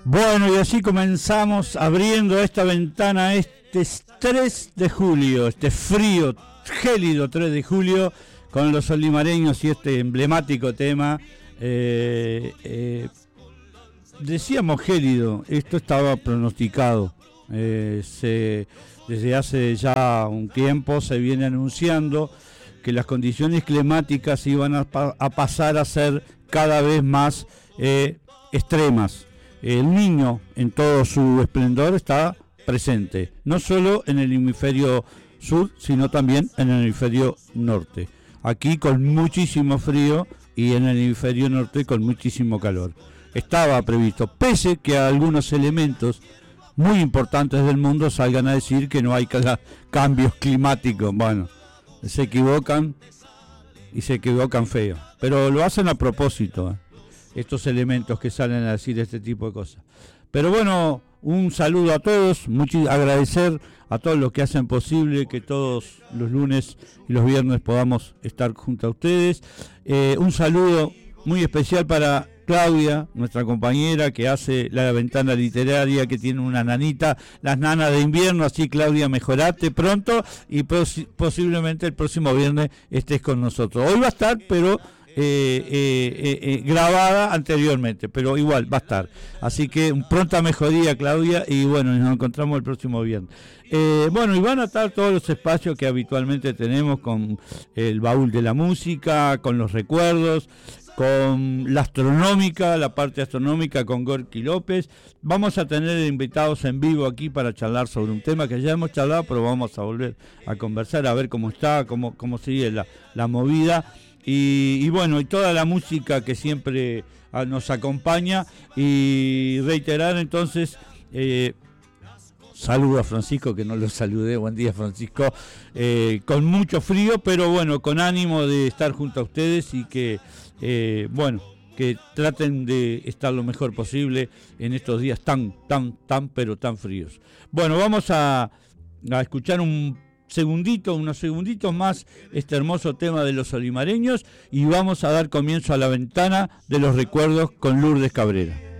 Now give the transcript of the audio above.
Bueno, y así comenzamos abriendo esta ventana este 3 de julio, este frío, gélido 3 de julio, con los olimareños y este emblemático tema. Decíamos gélido, esto estaba pronosticado. Desde hace ya un tiempo se viene anunciando que las condiciones climáticas iban a pasar a ser cada vez más extremas. El Niño en todo su esplendor está presente, no solo en el hemisferio sur, sino también en el hemisferio norte. Aquí con muchísimo frío y en el hemisferio norte con muchísimo calor. Estaba previsto, pese que algunos elementos muy importantes del mundo salgan a decir que no hay cambios climáticos. Bueno, se equivocan y se equivocan feo, pero lo hacen a propósito, estos elementos que salen a decir este tipo de cosas. Pero bueno, un saludo a todos, agradecer a todos los que hacen posible que todos los lunes y los viernes podamos estar junto a ustedes. Un saludo muy especial para Claudia, nuestra compañera que hace la ventana literaria, que tiene una nanita, las nanas de invierno. Así, Claudia, mejorate pronto y posiblemente el próximo viernes estés con nosotros. Hoy va a estar, pero grabada anteriormente, pero igual va a estar. Así que pronta mejoría, Claudia, y bueno, nos encontramos el próximo viernes. Bueno, y van a estar todos los espacios que habitualmente tenemos, con el baúl de la música, con los recuerdos, con la astronómica, la parte astronómica con Gorky López. Vamos a tener invitados en vivo aquí para charlar sobre un tema que ya hemos charlado, pero vamos a volver a conversar, a ver cómo está, cómo sigue la movida. Y bueno, y toda la música que siempre nos acompaña. Y reiterar entonces, saludo a Francisco, que no lo saludé. Buen día, Francisco. Con mucho frío, pero bueno, con ánimo de estar junto a ustedes y que, bueno, que traten de estar lo mejor posible en estos días tan fríos. Bueno, vamos a escuchar unos segunditos más este hermoso tema de los olimareños y vamos a dar comienzo a la ventana de los recuerdos con Lourdes Cabrera.